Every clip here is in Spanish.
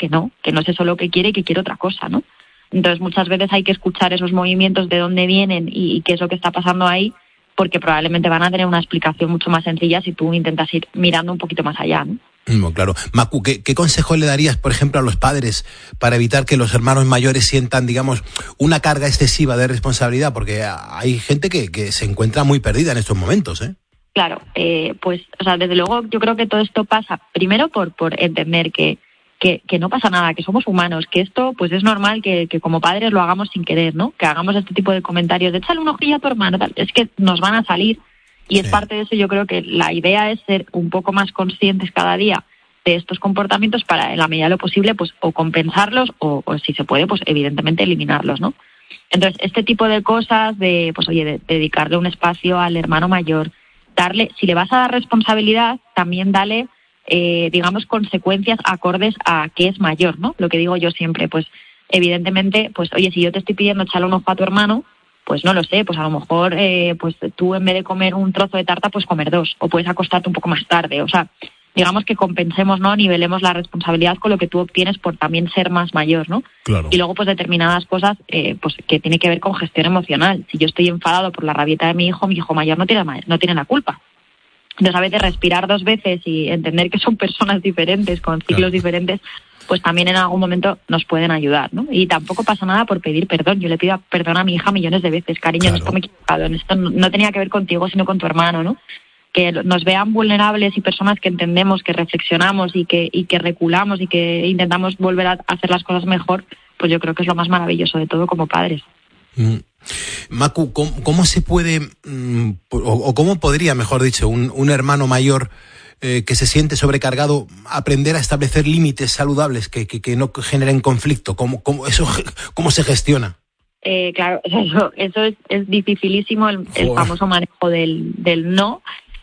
que no es eso lo que quiere y que quiere otra cosa, ¿no? Entonces muchas veces hay que escuchar esos movimientos, de dónde vienen y qué es lo que está pasando ahí, porque probablemente van a tener una explicación mucho más sencilla si tú intentas ir mirando un poquito más allá, ¿no? Claro. Macu, ¿qué consejo le darías, por ejemplo, a los padres para evitar que los hermanos mayores sientan, digamos, una carga excesiva de responsabilidad? Porque hay gente que se encuentra muy perdida en estos momentos, ¿eh? Claro, pues, o sea, desde luego yo creo que todo esto pasa primero por entender que no pasa nada, que somos humanos, que esto pues es normal que como padres lo hagamos sin querer, ¿no? Que hagamos este tipo de comentarios de échale un ojillo a tu hermano, tal. Es que nos van a salir y es parte de eso. Yo creo que la idea es ser un poco más conscientes cada día de estos comportamientos para, en la medida de lo posible, pues o compensarlos o si se puede, pues evidentemente eliminarlos, ¿no? Entonces, este tipo de cosas de, pues oye, de dedicarle un espacio al hermano mayor, darle, si le vas a dar responsabilidad, también dale, digamos, consecuencias acordes a que es mayor, ¿no? Lo que digo yo siempre, pues evidentemente, pues oye, si yo te estoy pidiendo echarle un ojo a tu hermano, pues no lo sé, pues a lo mejor pues tú en vez de comer un trozo de tarta, pues comer 2, o puedes acostarte un poco más tarde, o sea, digamos que compensemos, ¿no? Nivelemos la responsabilidad con lo que tú obtienes por también ser más mayor, ¿no? Claro. Y luego, pues determinadas cosas, pues que tiene que ver con gestión emocional. Si yo estoy enfadado por la rabieta de mi hijo mayor no tiene la culpa. Entonces, a veces respirar 2 veces y entender que son personas diferentes, con ciclos diferentes, pues también en algún momento nos pueden ayudar, ¿no? Y tampoco pasa nada por pedir perdón. Yo le pido perdón a mi hija millones de veces. Cariño, en esto me he equivocado, en esto no tenía que ver contigo, sino con tu hermano, ¿no? Que nos vean vulnerables y personas que entendemos, que reflexionamos y que reculamos y que intentamos volver a hacer las cosas mejor, pues yo creo que es lo más maravilloso de todo como padres. Macu, ¿cómo se puede, o cómo podría, mejor dicho, un hermano mayor que se siente sobrecargado aprender a establecer límites saludables que no generen conflicto? ¿Cómo se gestiona? Claro, eso es dificilísimo, el famoso manejo del no.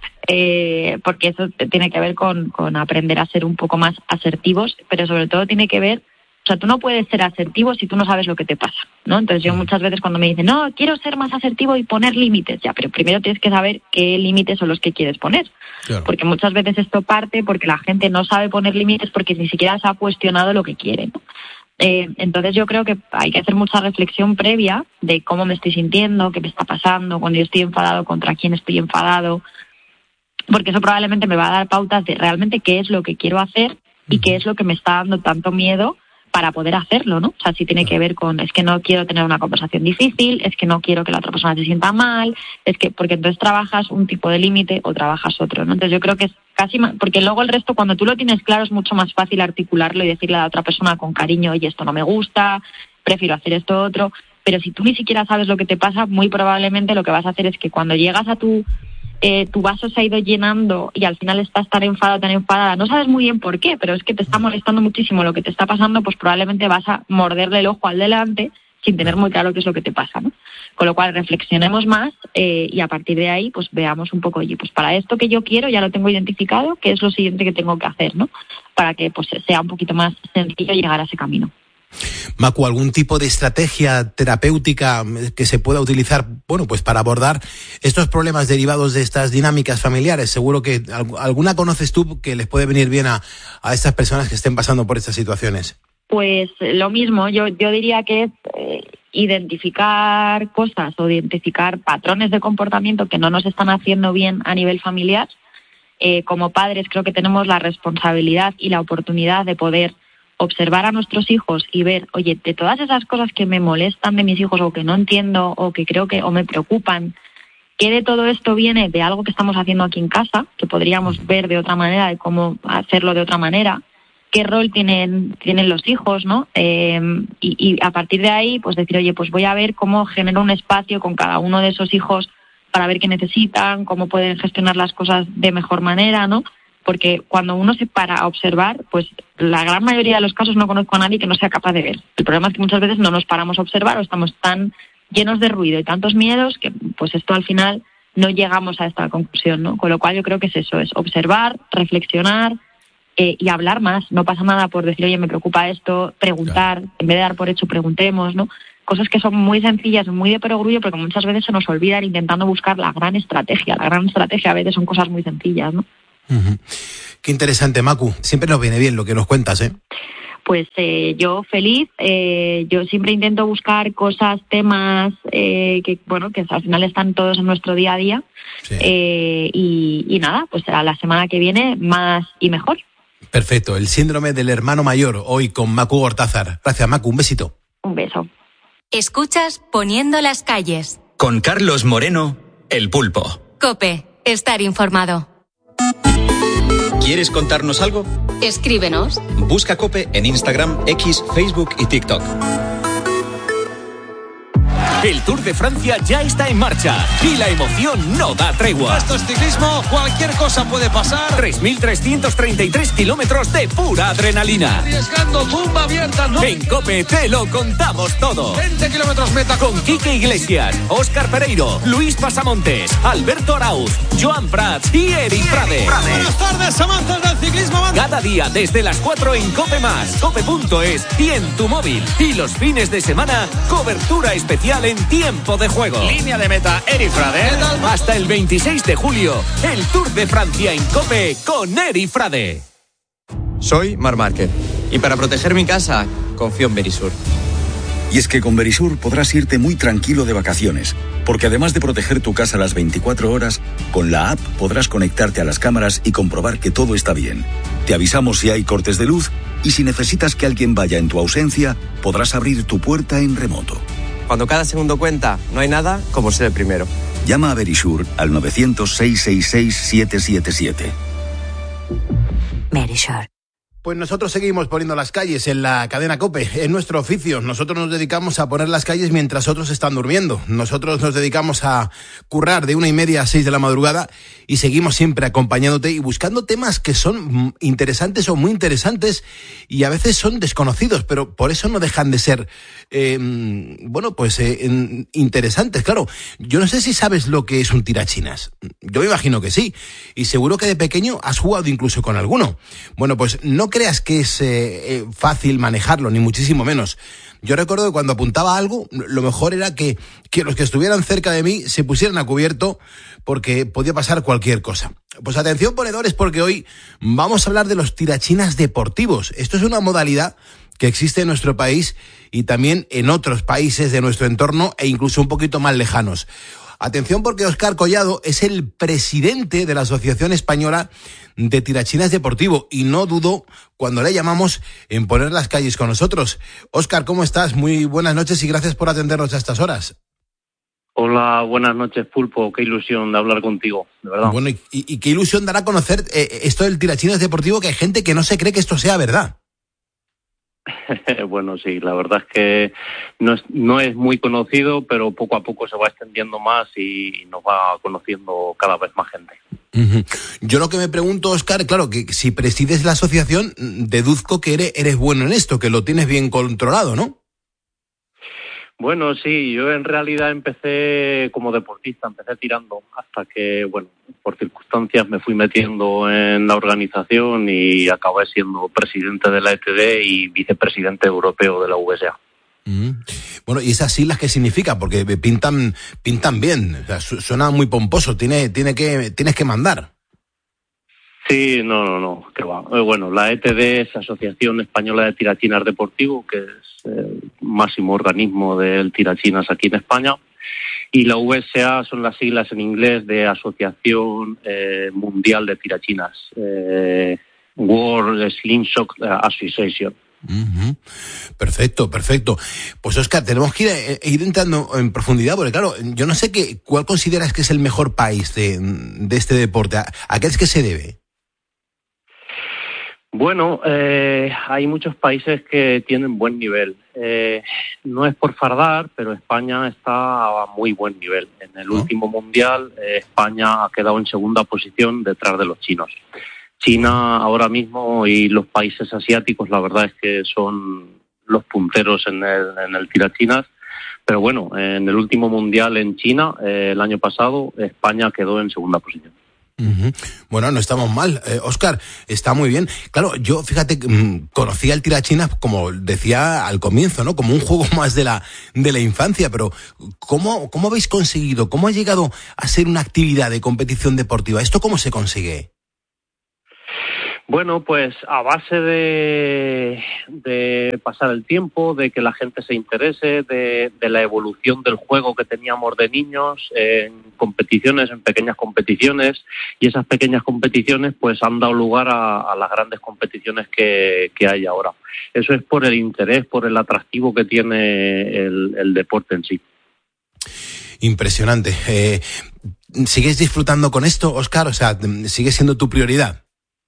Porque eso tiene que ver con aprender a ser un poco más asertivos, pero sobre todo tiene que ver, o sea, tú no puedes ser asertivo si tú no sabes lo que te pasa, ¿no? Entonces yo muchas veces cuando me dicen, no, quiero ser más asertivo y poner límites, ya, pero primero tienes que saber qué límites son los que quieres poner, claro. Porque muchas veces esto parte porque la gente no sabe poner límites porque ni siquiera se ha cuestionado lo que quiere, ¿no? Entonces yo creo que hay que hacer mucha reflexión previa de cómo me estoy sintiendo, qué me está pasando, cuando yo estoy enfadado, contra quién estoy enfadado, porque eso probablemente me va a dar pautas de realmente qué es lo que quiero hacer y qué es lo que me está dando tanto miedo para poder hacerlo, ¿no? O sea, si tiene que ver con, es que no quiero tener una conversación difícil, es que no quiero que la otra persona se sienta mal, es que, porque entonces trabajas un tipo de límite o trabajas otro, ¿no? Entonces yo creo que es casi, porque luego el resto, cuando tú lo tienes claro, es mucho más fácil articularlo y decirle a la otra persona con cariño, oye, esto no me gusta, prefiero hacer esto otro, pero si tú ni siquiera sabes lo que te pasa, muy probablemente lo que vas a hacer es que cuando llegas a tu vaso se ha ido llenando y al final estás tan enfadada, no sabes muy bien por qué, pero es que te está molestando muchísimo lo que te está pasando, pues probablemente vas a morderle el ojo al delante sin tener muy claro qué es lo que te pasa, ¿no? Con lo cual reflexionemos más y a partir de ahí pues veamos un poco, oye, pues para esto que yo quiero ya lo tengo identificado, ¿qué es lo siguiente que tengo que hacer, ¿no? Para que pues sea un poquito más sencillo llegar a ese camino. Macu, ¿algún tipo de estrategia terapéutica que se pueda utilizar, bueno, pues para abordar estos problemas derivados de estas dinámicas familiares? Seguro que alguna conoces tú que les puede venir bien a estas personas que estén pasando por estas situaciones. Pues lo mismo, yo diría que es identificar cosas o identificar patrones de comportamiento que no nos están haciendo bien a nivel familiar. Como padres creo que tenemos la responsabilidad y la oportunidad de poder observar a nuestros hijos y ver, oye, de todas esas cosas que me molestan de mis hijos o que no entiendo o que creo que o me preocupan, ¿qué de todo esto viene de algo que estamos haciendo aquí en casa, que podríamos ver de otra manera, de cómo hacerlo de otra manera? ¿Qué rol tienen los hijos, no? Y a partir de ahí, pues decir, oye, pues voy a ver cómo genero un espacio con cada uno de esos hijos para ver qué necesitan, cómo pueden gestionar las cosas de mejor manera, ¿no? Porque cuando uno se para a observar, pues la gran mayoría de los casos no conozco a nadie que no sea capaz de ver. El problema es que muchas veces no nos paramos a observar o estamos tan llenos de ruido y tantos miedos que pues esto al final no llegamos a esta conclusión, ¿no? Con lo cual yo creo que es eso, es observar, reflexionar y hablar más. No pasa nada por decir, oye, me preocupa esto, preguntar, claro. En vez de dar por hecho, preguntemos, ¿no? Cosas que son muy sencillas, muy de perogrullo, porque muchas veces se nos olvidan intentando buscar la gran estrategia. La gran estrategia a veces son cosas muy sencillas, ¿no? Uh-huh. Qué interesante, Macu. Siempre nos viene bien lo que nos cuentas, ¿eh? pues yo feliz. Yo siempre intento buscar cosas, temas que al final están todos en nuestro día a día. Sí. Y nada, pues a la semana que viene más y mejor. Perfecto, el síndrome del hermano mayor, hoy con Macu Gortázar. Gracias, Macu, un besito. Un beso. Escuchas Poniendo las calles. Con Carlos Moreno, El Pulpo. COPE, estar informado. ¿Quieres contarnos algo? Escríbenos. Busca COPE en Instagram, X, Facebook y TikTok. El Tour de Francia ya está en marcha y la emoción no da tregua. Esto es ciclismo, cualquier cosa puede pasar. 3.333 kilómetros de pura adrenalina. Arriesgando, tumba abierta, ¿no? En COPE te lo contamos todo. 20 kilómetros meta. Con Quique Iglesias, Óscar Pereiro, Luis Pasamontes, Alberto Arauz, Joan Prats y Eric Frade. Buenas tardes, amantes del ciclismo. Cada día desde las 4 en COPE+, COPE.es y en tu móvil. Y los fines de semana, cobertura especial en tiempo de juego. Línea de meta, Eric Frade. Hasta el 26 de julio, el Tour de Francia en COPE con Eric Frade. Soy Marc Márquez y para proteger mi casa confío en Verisur. Y es que con Verisur podrás irte muy tranquilo de vacaciones, porque además de proteger tu casa las 24 horas, con la app podrás conectarte a las cámaras y comprobar que todo está bien. Te avisamos si hay cortes de luz y si necesitas que alguien vaya en tu ausencia, podrás abrir tu puerta en remoto. Cuando cada segundo cuenta, no hay nada como ser el primero. Llama a Verisur al 900-666-777. Verisur. Pues nosotros seguimos poniendo las calles en la cadena COPE, es nuestro oficio. Nosotros nos dedicamos a poner las calles mientras otros están durmiendo. Nosotros nos dedicamos a currar de 1:30 a 6 de la madrugada y seguimos siempre acompañándote y buscando temas que son interesantes o muy interesantes y a veces son desconocidos, pero por eso no dejan de ser, interesantes. Claro, yo no sé si sabes lo que es un tirachinas. Yo me imagino que sí, y seguro que de pequeño has jugado incluso con alguno. Bueno, pues no creas que es fácil manejarlo, ni muchísimo menos. Yo recuerdo que cuando apuntaba algo, lo mejor era que los que estuvieran cerca de mí se pusieran a cubierto porque podía pasar cualquier cosa. Pues atención, ponedores, porque hoy vamos a hablar de los tirachinas deportivos. Esto es una modalidad que existe en nuestro país y también en otros países de nuestro entorno e incluso un poquito más lejanos. Atención, porque Óscar Collado es el presidente de la Asociación Española de Tirachinas Deportivo y no dudó cuando le llamamos en poner las calles con nosotros. Óscar, ¿cómo estás? Muy buenas noches y gracias por atendernos a estas horas. Hola, buenas noches, Pulpo. Qué ilusión de hablar contigo, de verdad. Bueno, y qué ilusión dará a conocer esto del tirachinas deportivo, que hay gente que no se cree que esto sea verdad. Bueno, sí, la verdad es que no es muy conocido, pero poco a poco se va extendiendo más y nos va conociendo cada vez más gente. Uh-huh. Yo lo que me pregunto, Óscar, claro, que si presides la asociación, deduzco que eres bueno en esto, que lo tienes bien controlado, ¿no? Bueno, sí, yo en realidad empecé como deportista, empecé tirando hasta que, bueno, por circunstancias me fui metiendo en la organización y acabé siendo presidente de la ETD y vicepresidente europeo de la VSA. Bueno, ¿y esas siglas qué significa? Porque pintan bien, o sea, suena muy pomposo, tienes que mandar. Sí, no, que va. Bueno, la ETD es Asociación Española de Tirachinas Deportivo, que es el máximo organismo del tirachinas aquí en España, y la VSA son las siglas en inglés de Asociación Mundial de Tirachinas, World Slingshot Association. Uh-huh. Perfecto. Pues Óscar, tenemos que ir entrando en profundidad, porque claro, yo no sé cuál consideras que es el mejor país de este deporte. ¿A qué es que se debe? Bueno, hay muchos países que tienen buen nivel. No es por fardar, pero España está a muy buen nivel. En el último mundial, España ha quedado en segunda posición detrás de los chinos. China ahora mismo y los países asiáticos, la verdad es que son los punteros en el tirachinas. Pero bueno, en el último mundial en China, el año pasado, España quedó en segunda posición. Uh-huh. Bueno, no estamos mal, Óscar, está muy bien. Claro, yo, fíjate, conocía el tirachinas, como decía al comienzo, ¿no? Como un juego más de la infancia, pero ¿cómo habéis conseguido? ¿Cómo ha llegado a ser una actividad de competición deportiva? ¿Esto cómo se consigue? Bueno, pues a base de pasar el tiempo, de que la gente se interese, de la evolución del juego que teníamos de niños en competiciones, en pequeñas competiciones, y esas pequeñas competiciones pues han dado lugar a las grandes competiciones que hay ahora. Eso es por el interés, por el atractivo que tiene el deporte en sí. Impresionante. ¿Sigues disfrutando con esto, Óscar? O sea, ¿sigue siendo tu prioridad?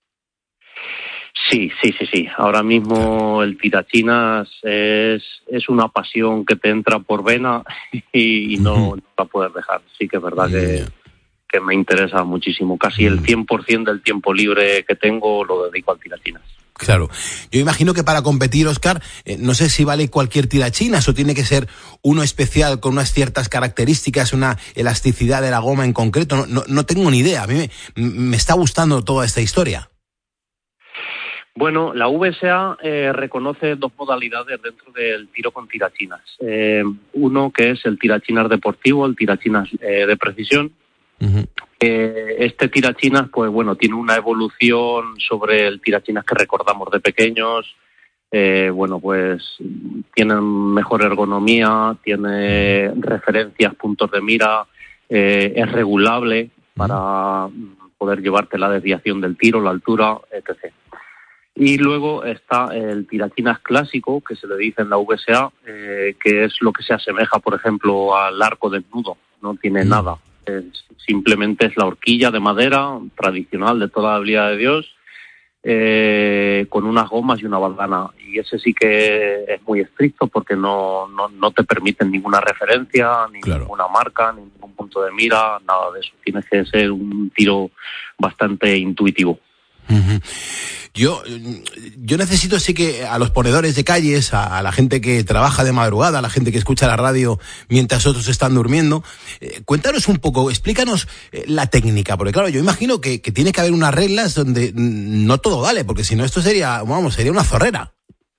Sí. Ahora mismo el tirachinas es una pasión que te entra por vena y no la puedes dejar. Sí que es verdad que me interesa muchísimo. Casi el 100% del tiempo libre que tengo lo dedico al tirachinas. Claro. Yo imagino que para competir, Óscar, no sé si vale cualquier tirachinas o tiene que ser uno especial con unas ciertas características, una elasticidad de la goma en concreto. No tengo ni idea. A mí me está gustando toda esta historia. Bueno, la VSA reconoce dos modalidades dentro del tiro con tirachinas. Uno que es el tirachinas deportivo, el tirachinas de precisión. Uh-huh. Este tirachinas, pues bueno, tiene una evolución sobre el tirachinas que recordamos de pequeños. Bueno, pues tiene mejor ergonomía, tiene referencias, puntos de mira, es regulable para poder llevarte la desviación del tiro, la altura, etc. Y luego está el tirachinas clásico, que se le dice en la VSA, que es lo que se asemeja, por ejemplo, al arco desnudo. No tiene nada. Simplemente es la horquilla de madera tradicional de toda la habilidad de Dios, con unas gomas y una bandana. Y ese sí que es muy estricto porque no te permiten ninguna referencia, ni ninguna marca, ni ningún punto de mira, nada de eso. Tienes que ser un tiro bastante intuitivo. Uh-huh. Yo necesito sí que a los ponedores de calles, a la gente que trabaja de madrugada, a la gente que escucha la radio mientras otros están durmiendo, cuéntanos un poco, explícanos la técnica, porque claro, yo imagino que tiene que haber unas reglas donde no todo vale, porque si no esto sería una zorrera.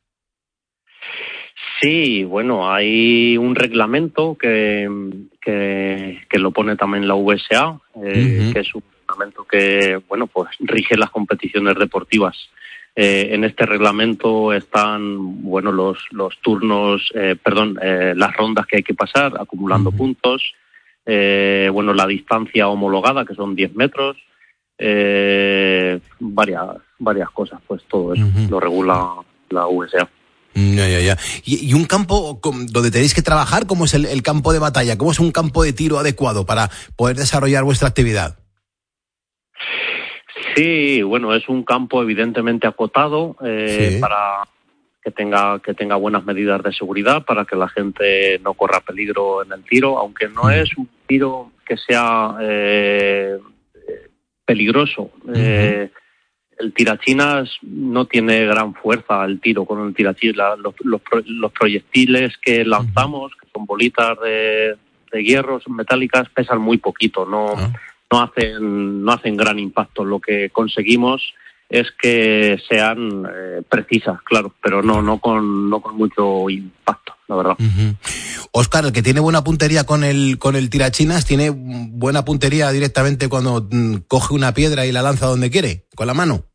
Sí, bueno, hay un reglamento que lo pone también la VSA, que es un reglamento que, bueno, pues rige las competiciones deportivas. En este reglamento están, bueno, los turnos, las rondas que hay que pasar, acumulando puntos, bueno, la distancia homologada, que son 10 metros, varias cosas, pues todo eso lo regula la VSA. Ya. Y un campo donde tenéis que trabajar, ¿cómo es el campo de batalla? ¿Cómo es un campo de tiro adecuado para poder desarrollar vuestra actividad? Sí, bueno, es un campo evidentemente acotado para que tenga buenas medidas de seguridad, para que la gente no corra peligro en el tiro, aunque no es un tiro que sea peligroso. El tirachinas no tiene gran fuerza el tiro con el tirachinas. Los proyectiles que lanzamos, que son bolitas de hierro, son metálicas, pesan muy poquito, no hacen gran impacto. Lo que conseguimos es que sean precisas, claro, pero no con mucho impacto, la verdad. Óscar, el que tiene buena puntería con el tirachinas, ¿tiene buena puntería directamente cuando coge una piedra y la lanza donde quiere, con la mano?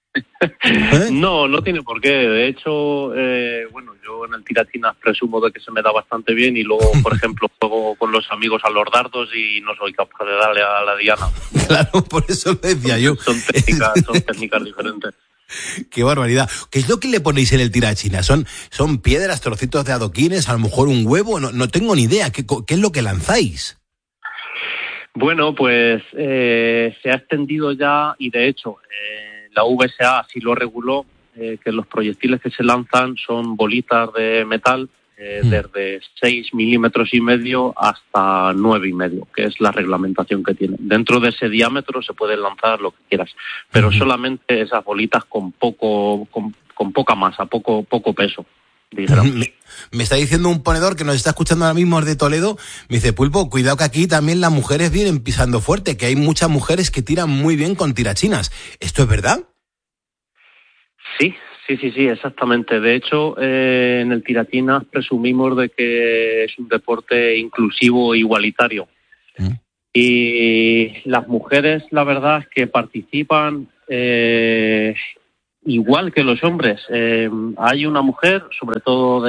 No tiene por qué. De hecho, bueno, yo en el tirachinas presumo de que se me da bastante bien y luego, por ejemplo, juego con los amigos a los dardos y no soy capaz de darle a la diana. Claro, por eso lo decía yo. Son técnicas diferentes. Qué barbaridad. ¿Qué es lo que le ponéis en el tirachinas? ¿Son piedras, trocitos de adoquines, a lo mejor un huevo? No tengo ni idea. ¿Qué es lo que lanzáis? Bueno, pues se ha extendido ya y de hecho la VSA así lo reguló, que los proyectiles que se lanzan son bolitas de metal desde 6,5 milímetros hasta 9,5, que es la reglamentación que tiene. Dentro de ese diámetro se puede lanzar lo que quieras, pero solamente esas bolitas con poca masa, poco peso. Me está diciendo un ponedor que nos está escuchando ahora mismo de Toledo, me dice, Pulpo, cuidado que aquí también las mujeres vienen pisando fuerte, que hay muchas mujeres que tiran muy bien con tirachinas. ¿Esto es verdad? Sí, exactamente. De hecho, en el tirachinas presumimos de que es un deporte inclusivo e igualitario. Y las mujeres, la verdad es que participan igual que los hombres. Hay una mujer, sobre todo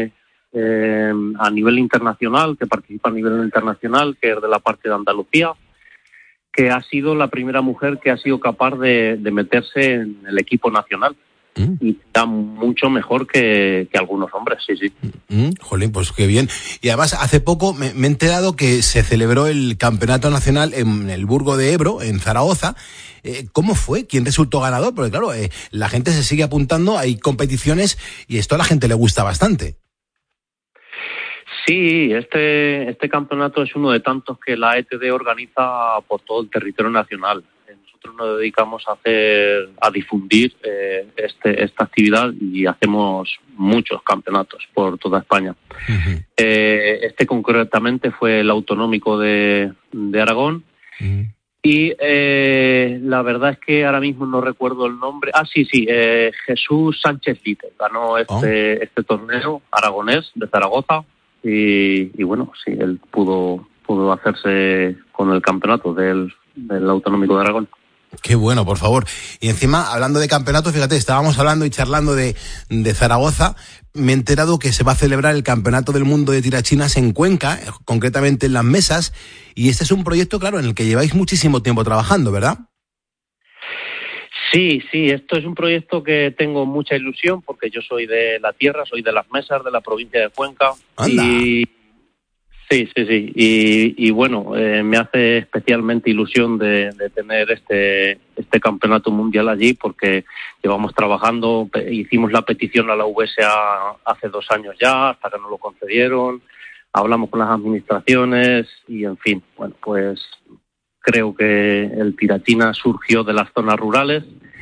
a nivel internacional, que participa a nivel internacional, que es de la parte de Andalucía, que ha sido la primera mujer que ha sido capaz de meterse en el equipo nacional. Y está mucho mejor que algunos hombres, sí. Jolín, pues qué bien. Y además, hace poco me he enterado que se celebró el campeonato nacional en el Burgo de Ebro, en Zaragoza. ¿Cómo fue? ¿Quién resultó ganador? Porque claro, la gente se sigue apuntando, hay competiciones y esto a la gente le gusta bastante. Sí, este campeonato es uno de tantos que la ETD organiza por todo el territorio nacional. Nosotros nos dedicamos a difundir esta actividad y hacemos muchos campeonatos por toda España. Uh-huh. Este concretamente fue el autonómico de Aragón. Uh-huh. Y la verdad es que ahora mismo no recuerdo el nombre. Sí, Jesús Sánchez Lite ganó este torneo aragonés de Zaragoza. Y bueno, sí, él pudo hacerse con el campeonato del autonómico de Aragón. Qué bueno, por favor. Y encima, hablando de campeonato, fíjate, estábamos hablando y charlando de Zaragoza. Me he enterado que se va a celebrar el Campeonato del Mundo de Tirachinas en Cuenca, concretamente en Las Mesas. Y este es un proyecto, claro, en el que lleváis muchísimo tiempo trabajando, ¿verdad? Sí, esto es un proyecto que tengo mucha ilusión porque yo soy de la tierra, soy de Las Mesas, de la provincia de Cuenca. ¡Anda! Sí. Y bueno, me hace especialmente ilusión de tener este campeonato mundial allí porque llevamos trabajando, hicimos la petición a la VSA hace 2 años ya, hasta que nos lo concedieron, hablamos con las administraciones y en fin, bueno, pues creo que el Tirachina surgió de las zonas rurales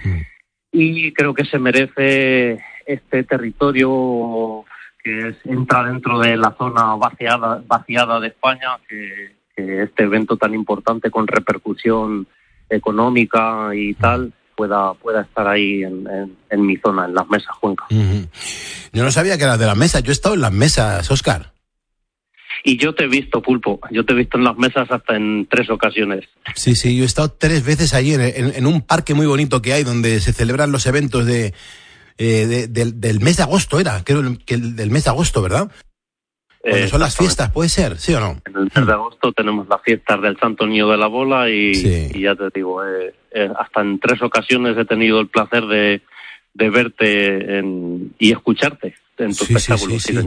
y creo que se merece este territorio que entra dentro de la zona vaciada de España, que este evento tan importante con repercusión económica y tal pueda estar ahí en mi zona, en Las Mesas, Cuenca. Uh-huh. Yo no sabía que eras de Las Mesas, yo he estado en Las Mesas, Óscar. Y yo te he visto, Pulpo, en Las Mesas hasta en 3 ocasiones. Sí, yo he estado 3 veces allí en un parque muy bonito que hay donde se celebran los eventos del mes de agosto, creo que del mes de agosto, ¿verdad? Cuando son las fiestas, ¿puede ser? ¿Sí o no? En el mes de agosto tenemos las fiestas del Santo Niño de la Bola y ya te digo, hasta en 3 ocasiones he tenido el placer de verte y escucharte en tu espectáculo. Sí.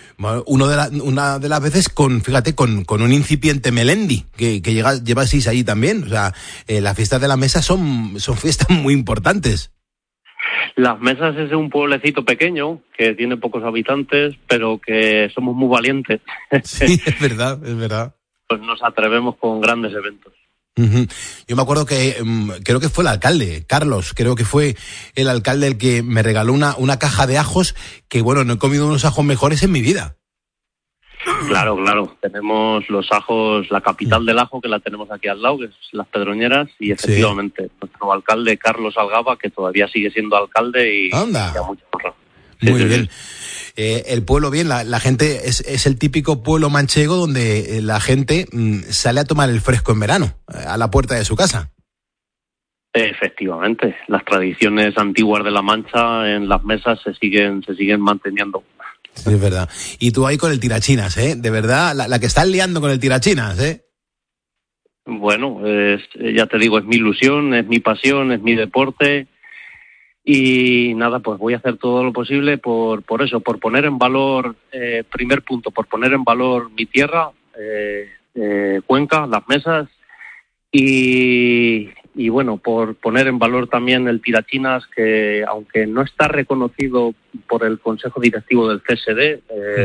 Una de las veces con un incipiente Melendi que llevasteis allí también. O sea, las fiestas de la mesa son fiestas muy importantes. Las Mesas es un pueblecito pequeño que tiene pocos habitantes, pero que somos muy valientes. Sí, es verdad. Pues nos atrevemos con grandes eventos. Uh-huh. Yo me acuerdo que creo que fue el alcalde, Carlos, creo que fue el alcalde el que me regaló una caja de ajos que, bueno, no he comido unos ajos mejores en mi vida. Claro. Tenemos los ajos, la capital del ajo, que la tenemos aquí al lado, que es Las Pedroñeras, y efectivamente, nuestro alcalde, Carlos Algaba, que todavía sigue siendo alcalde y ya mucho honra. Muy bien. El pueblo bien, la gente es el típico pueblo manchego donde la gente sale a tomar el fresco en verano, a la puerta de su casa. Efectivamente, las tradiciones antiguas de La Mancha en Las Mesas se siguen manteniendo. Sí, es verdad. Y tú ahí con el tirachinas, de verdad, la que estás liando con el tirachinas, Bueno, ya te digo, es mi ilusión, es mi pasión, es mi deporte. Y nada, pues voy a hacer todo lo posible por eso, por poner en valor, primer punto, por poner en valor mi tierra, Cuenca, Las Mesas, y bueno, por poner en valor también el tirachinas, que aunque no está reconocido por el Consejo Directivo del CSD,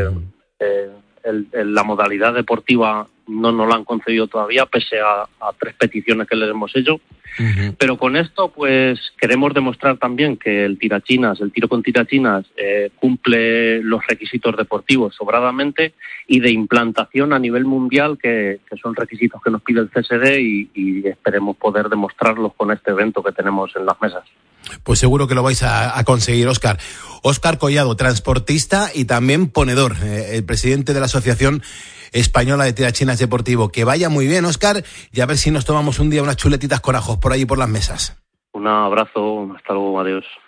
la modalidad deportiva no nos la han concedido todavía, pese a 3 peticiones que les hemos hecho. Uh-huh. Pero con esto, pues, queremos demostrar también que el tiro con tirachinas, cumple los requisitos deportivos sobradamente y de implantación a nivel mundial, que son requisitos que nos pide el CSD y esperemos poder demostrarlos con este evento que tenemos en Las Mesas. Pues seguro que lo vais a conseguir, Óscar. Óscar Collado, transportista y también ponedor, el presidente de la Asociación Española de Tirachinas Deportivo. Que vaya muy bien, Óscar, y a ver si nos tomamos un día unas chuletitas con ajos por allí por Las Mesas. Un abrazo, hasta luego, adiós.